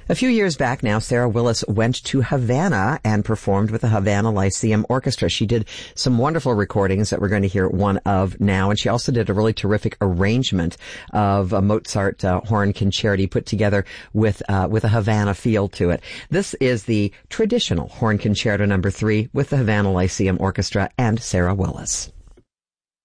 A few years back now, Sarah Willis went to Havana and performed with the Havana Lyceum Orchestra. She did some wonderful recordings that we're going to hear one of now, and she also did a really terrific arrangement of a Mozart horn concerto put together with a Havana feel to it. This is the traditional Horn Concerto No. 3 with the Havana Lyceum Orchestra and Sarah Willis.